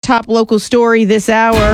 top local story this hour.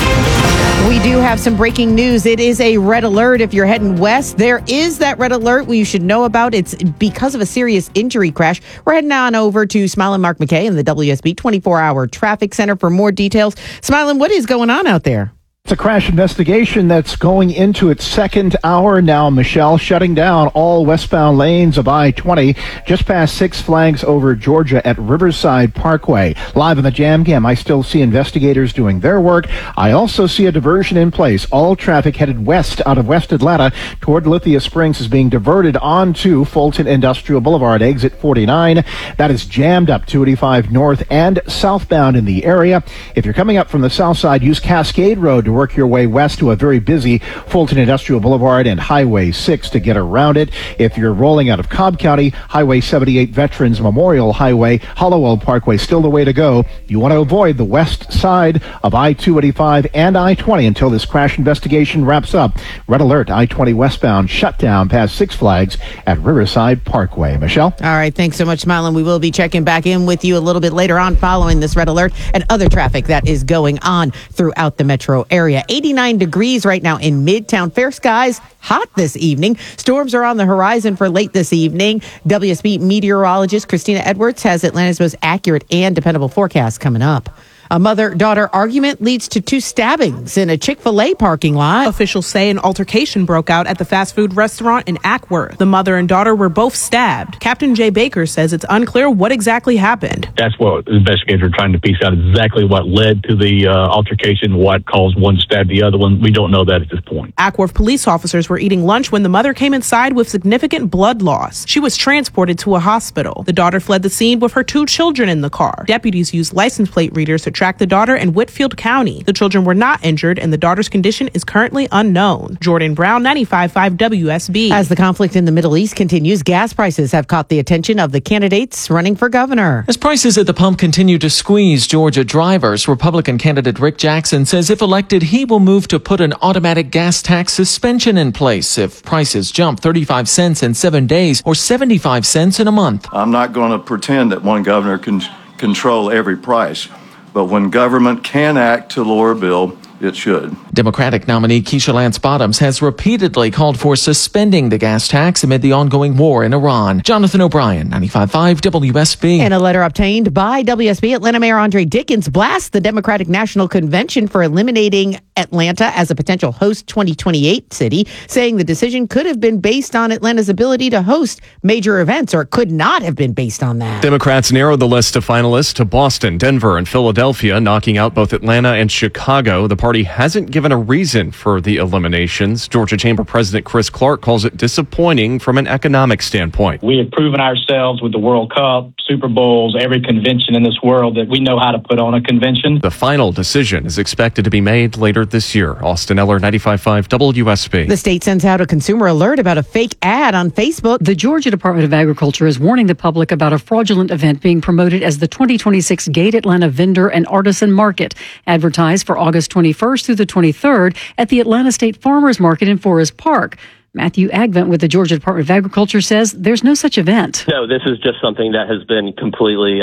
We do have some breaking news. It is a red alert if you're heading west. There is that red alert you should know about. It's because of a serious injury crash. We're heading on over to Smilin' Mark McKay in the WSB 24-hour traffic center for more details. Smilin', what is going on out there? It's a crash investigation that's going into its second hour now, Michelle, shutting down all westbound lanes of I-20 just past Six Flags over Georgia at Riverside Parkway. Live on the Jam Cam, I still see investigators doing their work. I also see a diversion in place. All traffic headed west out of West Atlanta toward Lithia Springs is being diverted onto Fulton Industrial Boulevard, exit 49. That is jammed up 285 north and southbound in the area. If you're coming up from the south side, use Cascade Road to work your way west to a very busy Fulton Industrial Boulevard and Highway 6 to get around it. If you're rolling out of Cobb County, Highway 78 Veterans Memorial Highway, Hollowell Parkway, still the way to go. You want to avoid the west side of I-285 and I-20 until this crash investigation wraps up. Red alert, I-20 westbound shut down past Six Flags at Riverside Parkway. Michelle? All right, thanks so much, Smilin'. We will be checking back in with you a little bit later on following this red alert and other traffic that is going on throughout the metro area. 89 degrees right now in Midtown. Fair skies, hot this evening. Storms are on the horizon for late this evening. WSB meteorologist Christina Edwards has Atlanta's most accurate and dependable forecast coming up. A mother-daughter argument leads to 2 stabbings in a Chick-fil-A parking lot. Officials say an altercation broke out at the fast food restaurant in Ackworth. The mother and daughter were both stabbed. Captain Jay Baker says it's unclear what exactly happened. That's what investigators are trying to piece out, exactly what led to the altercation, what caused one to stab the other one. We don't know that at this point. Ackworth police officers were eating lunch when the mother came inside with significant blood loss. She was transported to a hospital. The daughter fled the scene with her 2 children in the car. Deputies used license plate readers to track the daughter in Whitfield County. The children were not injured, and the daughter's condition is currently unknown. Jordan Brown, 95.5 WSB. As the conflict in the Middle East continues, gas prices have caught the attention of the candidates running for governor. As prices at the pump continue to squeeze Georgia drivers, Republican candidate Rick Jackson says if elected, he will move to put an automatic gas tax suspension in place if prices jump 35 cents in 7 days or 75 cents in a month. I'm not going to pretend that one governor can control every price. But when government can act to lower a bill, it should. Democratic nominee Keisha Lance Bottoms has repeatedly called for suspending the gas tax amid the ongoing war in Iran. Jonathan O'Brien, 95.5 WSB. In a letter obtained by WSB, Atlanta Mayor Andre Dickens blasts the Democratic National Convention for eliminating Atlanta as a potential host 2028 city, saying the decision could have been based on Atlanta's ability to host major events, or it could not have been based on that. Democrats narrowed the list of finalists to Boston, Denver, and Philadelphia, knocking out both Atlanta and Chicago. The party hasn't given a reason for the eliminations. Georgia Chamber President Chris Clark calls it disappointing from an economic standpoint. We have proven ourselves with the World Cup, Super Bowls, every convention in this world that we know how to put on a convention. The final decision is expected to be made later this year. Austin Eller, 95.5 WSB. The state sends out a consumer alert about a fake ad on Facebook. The Georgia Department of Agriculture is warning the public about a fraudulent event being promoted as the 2026 Gate Atlanta Vendor and Artisan Market, advertised for August 21st through the 23rd at the Atlanta State Farmers Market in Forest Park. Matthew Agvent with the Georgia Department of Agriculture says there's no such event. No, this is just something that has been completely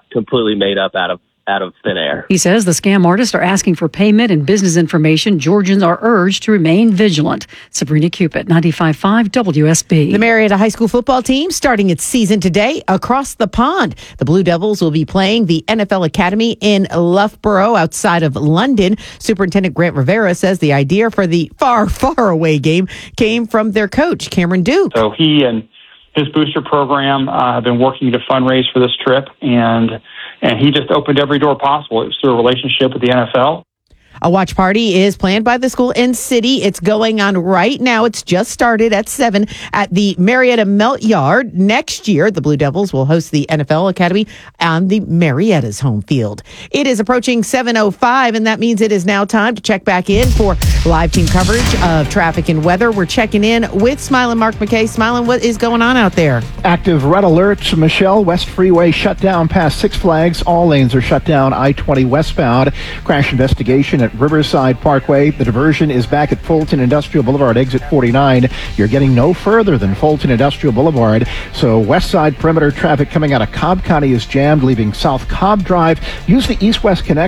made up out of thin air. He says the scam artists are asking for payment and business information. Georgians are urged to remain vigilant. Sabrina Cupid, 95.5 WSB. The Marietta High School football team starting its season today across the pond. The Blue Devils will be playing the NFL Academy in Loughborough outside of London. Superintendent Grant Rivera says the idea for the far, far away game came from their coach, Cameron Duke. So he and his booster program have been working to fundraise for this trip, and he just opened every door possible. It was through a relationship with the NFL. A watch party is planned by the school and city. It's going on right now. It's just started at 7 at the Marietta Melt Yard. Next year, the Blue Devils will host the NFL Academy on the Marietta's home field. It is approaching 7:05, and that means it is now time to check back in for live team coverage of traffic and weather. We're checking in with Smilin' Mark McKay. Smilin', what is going on out there? Active red alert. Michelle, West Freeway shut down past Six Flags. All lanes are shut down. I-20 westbound. Crash investigation at Riverside Parkway. The diversion is back at Fulton Industrial Boulevard, exit 49. You're getting no further than Fulton Industrial Boulevard. So west side perimeter traffic coming out of Cobb County is jammed, leaving South Cobb Drive. Use the east-west connector to work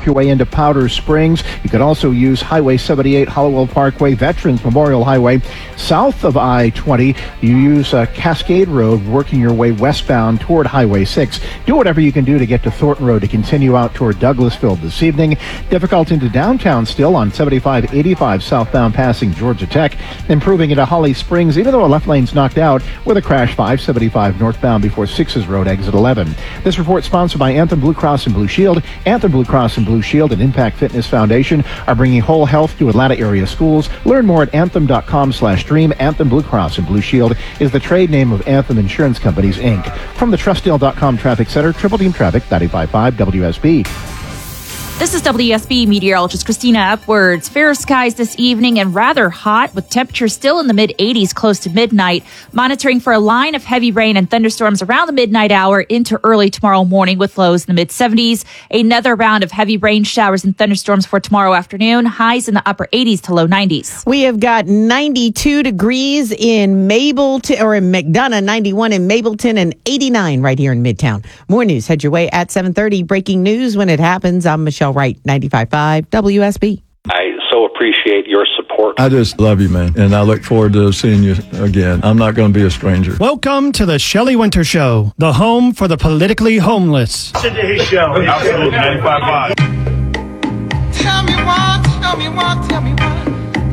your way into Powder Springs. You could also use Highway 78, Hollowell Parkway, Veterans Memorial Highway. South of I-20, you use Cascade Road, working your way westbound toward Highway 6. Do whatever you can do to get to Thornton Road to continue out toward Douglasville this evening. Difficult into downtown still on 75-85 southbound passing Georgia Tech. Improving into Holly Springs, even though a left lane's knocked out, with a crash 575 northbound before 6's Road, exit 11. This report sponsored by Anthem Blue Cross and Blue Shield. Anthem Blue Cross and Blue Shield and Impact Fitness Foundation are bringing whole health to Atlanta area schools. Learn more at anthem.com/dream. Anthem Blue Cross and Blue Shield is the trade name of Anthem Insurance Companies, Inc. From the Trustdale.com Traffic Center, Triple Team Traffic, 95.5 WSB. This is WSB meteorologist Christina Upwards. Fair skies this evening and rather hot with temperatures still in the mid-80s close to midnight. Monitoring for a line of heavy rain and thunderstorms around the midnight hour into early tomorrow morning with lows in the mid-70s. Another round of heavy rain showers and thunderstorms for tomorrow afternoon. Highs in the upper 80s to low 90s. We have got 92 degrees in Mableton or in McDonough, 91 in Mableton, and 89 right here in Midtown. More news. Head your way at 7:30. Breaking news when it happens. I'm Michelle Wright, 95.5 WSB. I so appreciate your support. I just love you, man, and I look forward to seeing you again. I'm not going to be a stranger. Welcome to the Shelley Winter Show, the home for the politically homeless. Today's show. Absolutely, 95.5. Tell me why.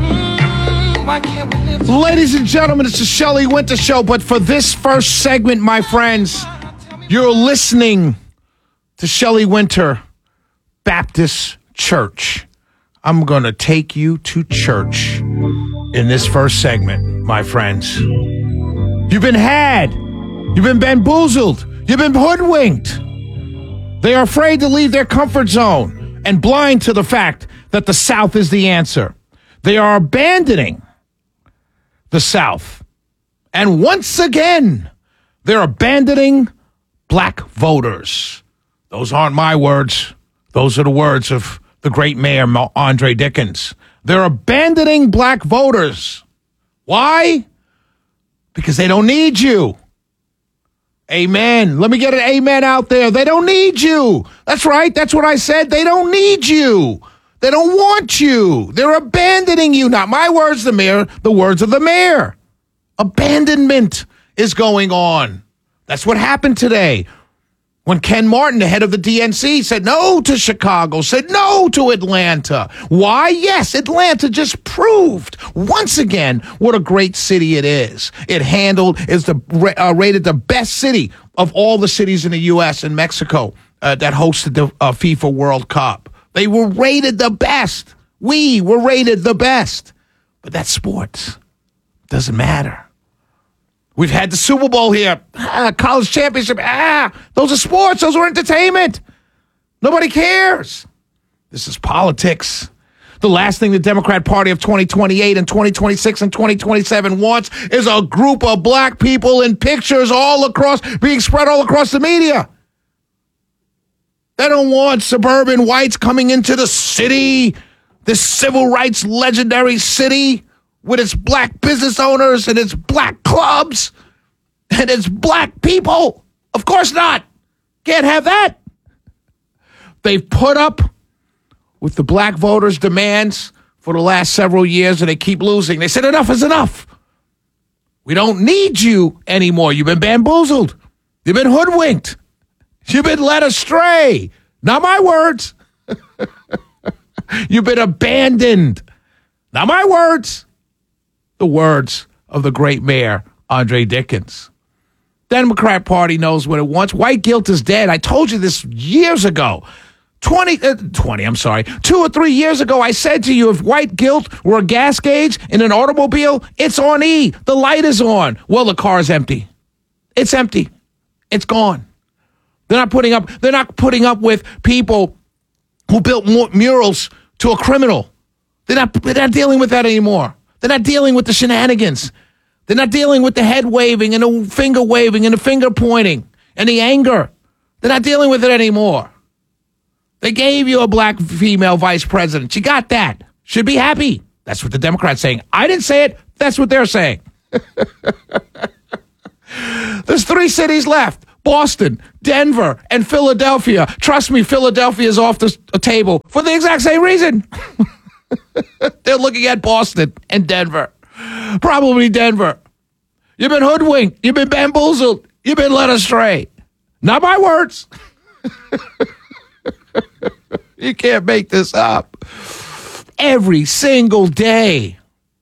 Why can't we live? Ladies and gentlemen, it's the Shelley Winter Show, but for this first segment, my friends, you're listening to Shelley Winter Baptist Church. I'm going to take you to church in this first segment, my friends. You've been had. You've been bamboozled. You've been hoodwinked. They are afraid to leave their comfort zone and blind to the fact that the South is the answer. They are abandoning the South. And once again, they're abandoning black voters. Those aren't my words. Those are the words of the great mayor, Andre Dickens. They're abandoning black voters. Why? Because they don't need you. Amen. Let me get an amen out there. They don't need you. That's right. That's what I said. They don't need you. They don't want you. They're abandoning you. Not my words, the mayor, the words of the mayor. Abandonment is going on. That's what happened today. When Ken Martin, the head of the DNC, said no to Chicago, said no to Atlanta. Why? Yes, Atlanta just proved once again what a great city it is. It rated the best city of all the cities in the U.S. and Mexico that hosted the FIFA World Cup. They were rated the best. We were rated the best. But that's sports. Doesn't matter. We've had the Super Bowl here, college championship. Those are sports. Those are entertainment. Nobody cares. This is politics. The last thing the Democrat Party of 2028 and 2026 and 2027 wants is a group of black people in pictures being spread all across the media. They don't want suburban whites coming into the city, this civil rights legendary city, with its black business owners and its black clubs and its black people. Of course not. Can't have that. They've put up with the black voters' demands for the last several years, and they keep losing. They said enough is enough. We don't need you anymore. You've been bamboozled. You've been hoodwinked. You've been led astray. Not my words. You've been abandoned. Not my words. The words of the great mayor, Andre Dickens. Democrat Party knows what it wants. White guilt is dead. I told you this years ago. 2 or 3 years ago, I said to you, if white guilt were a gas gauge in an automobile, it's on E. The light is on. Well, the car is empty. It's empty. It's gone. They're not putting up with people who built murals to a criminal. They're not dealing with that anymore. They're not dealing with the shenanigans. They're not dealing with the head waving and the finger waving and the finger pointing and the anger. They're not dealing with it anymore. They gave you a black female vice president. You got that. Should be happy. That's what the Democrats saying. I didn't say it. That's what they're saying. There's 3 cities left. Boston, Denver, and Philadelphia. Trust me, Philadelphia is off the table for the exact same reason. They're looking at Boston and Denver. Probably Denver. You've been hoodwinked. You've been bamboozled. You've been led astray. Not my words. You can't make this up. Every single day,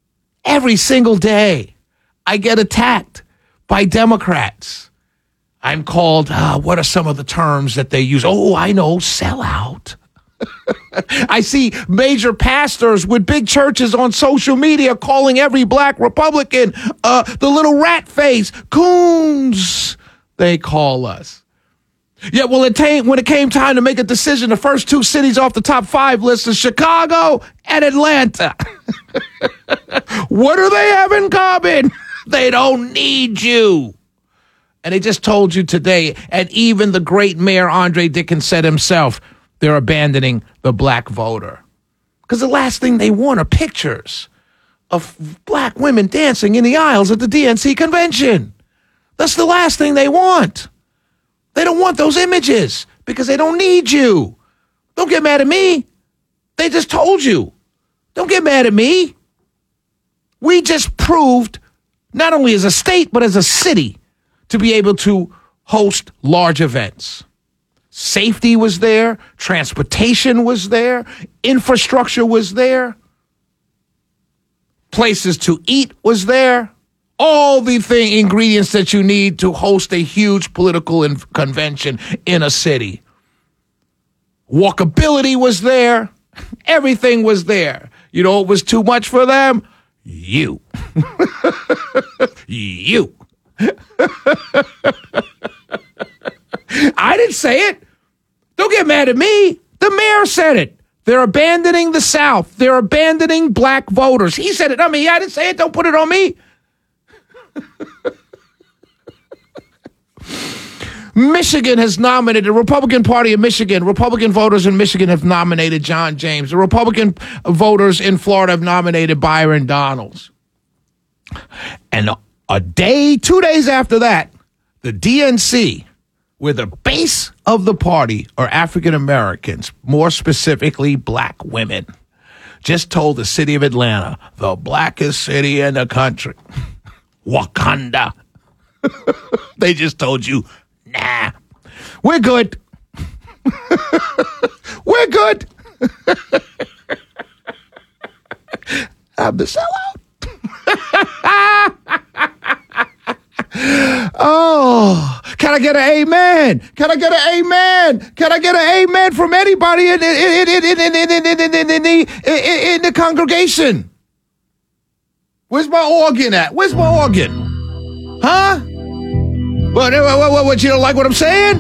I get attacked by Democrats. I'm called, what are some of the terms that they use? Oh, I know, sellout. I see major pastors with big churches on social media calling every black Republican the little rat face, coons, they call us. Yeah, well, when it came time to make a decision, the first two cities off the top 5 list are Chicago and Atlanta. What do they have in common? They don't need you. And they just told you today, and even the great Mayor Andre Dickens said himself, they're abandoning the black voter. Because the last thing they want are pictures of black women dancing in the aisles at the DNC convention. That's the last thing they want. They don't want those images because they don't need you. Don't get mad at me. They just told you. Don't get mad at me. We just proved, not only as a state, but as a city, to be able to host large events. Safety was there. Transportation was there. Infrastructure was there. Places to eat was there. All the ingredients that you need to host a huge political convention in a city. Walkability was there. Everything was there. You know what was too much for them? You. You. I didn't say it. Don't get mad at me. The mayor said it. They're abandoning the South. They're abandoning black voters. He said it. I mean, I didn't say it. Don't put it on me. Michigan has nominated, the Republican Party of Michigan, Republican voters in Michigan have nominated John James. The Republican voters in Florida have nominated Byron Donalds. And 2 days after that, the DNC, where the base of the party are African Americans, more specifically black women, just told the city of Atlanta, the blackest city in the country, Wakanda. They just told you, nah, we're good. We're good. I'm the sellout. Oh, can I get an amen? Can I get an amen? Can I get an amen from anybody in the congregation? Where's my organ at? Where's my organ? Huh? What, you don't like what I'm saying?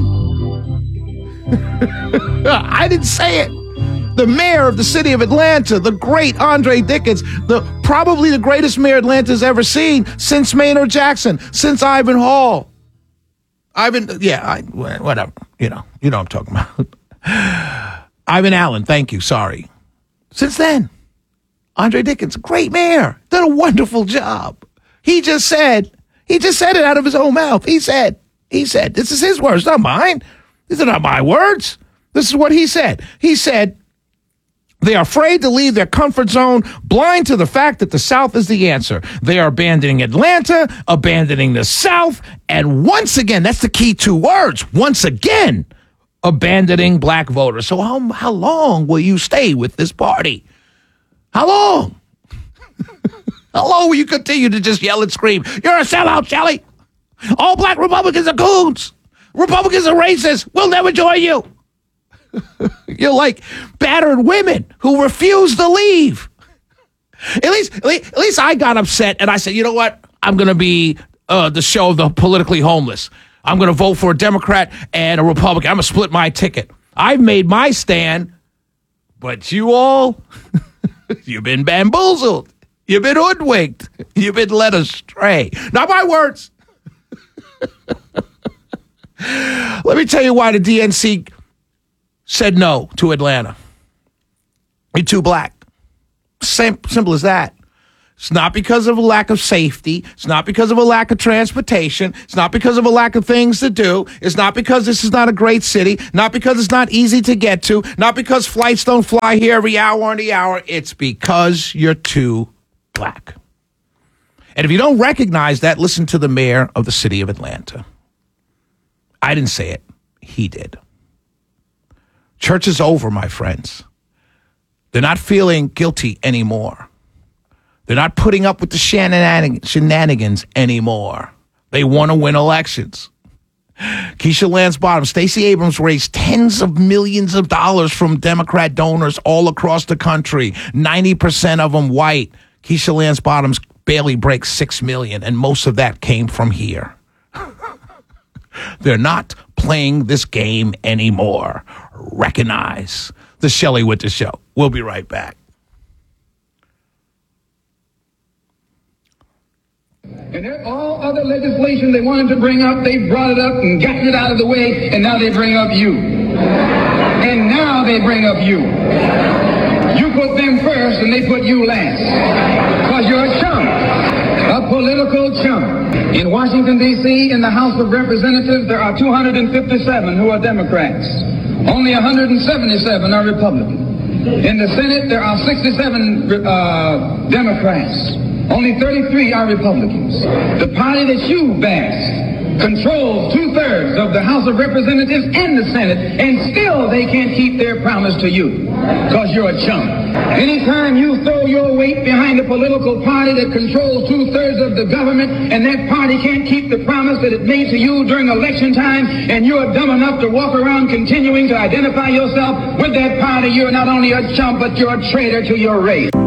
I didn't say it. The mayor of the city of Atlanta, the great Andre Dickens, probably the greatest mayor Atlanta's ever seen since Maynard Jackson, since Ivan Hall. Whatever. You know what I'm talking about. Ivan Allen, thank you, sorry. Since then, Andre Dickens, great mayor, done a wonderful job. He just said it out of his own mouth. He said, this is his words, not mine. These are not my words. This is what he said. He said, they are afraid to leave their comfort zone, blind to the fact that the South is the answer. They are abandoning Atlanta, abandoning the South, and once again, that's the key 2 words, once again, abandoning black voters. So how long will you stay with this party? How long? How long will you continue to just yell and scream, you're a sellout, Shelley? All black Republicans are coons. Republicans are racist. We'll never join you. You're like battered women who refuse to leave. At least I got upset and I said, you know what? I'm going to be the show of the politically homeless. I'm going to vote for a Democrat and a Republican. I'm going to split my ticket. I've made my stand, but you all, you've been bamboozled. You've been hoodwinked. You've been led astray. Not my words. Let me tell you why the DNC said no to Atlanta. You're too black. Simple as that. It's not because of a lack of safety. It's not because of a lack of transportation. It's not because of a lack of things to do. It's not because this is not a great city. Not because it's not easy to get to. Not because flights don't fly here every hour on the hour. It's because you're too black. And if you don't recognize that, listen to the mayor of the city of Atlanta. I didn't say it. He did. Church is over, my friends. They're not feeling guilty anymore. They're not putting up with the shenanigans anymore. They want to win elections. Keisha Lance Bottoms, Stacey Abrams raised tens of millions of dollars from Democrat donors all across the country, 90% of them white. Keisha Lance Bottoms barely breaks $6 million, and most of that came from here. They're not playing this game anymore. Recognize the Shelley Winter Show. We'll be right back. And all other legislation they wanted to bring up, they brought it up and gotten it out of the way, and now they bring up you. And now they bring up you. You put them first, and they put you last. Because you're a chump, a political chump. In Washington, D.C., in the House of Representatives, there are 257 who are Democrats. Only 177 are Republican. In the Senate, there are 67 Democrats. Only 33 are Republicans. The party that you bash controls 2/3 of the House of Representatives and the Senate, and still they can't keep their promise to you because you're a chump. Anytime you throw your weight behind a political party that controls 2/3 of the government, and that party can't keep the promise that it made to you during election time, and you're dumb enough to walk around continuing to identify yourself with that party, you're not only a chump, but you're a traitor to your race.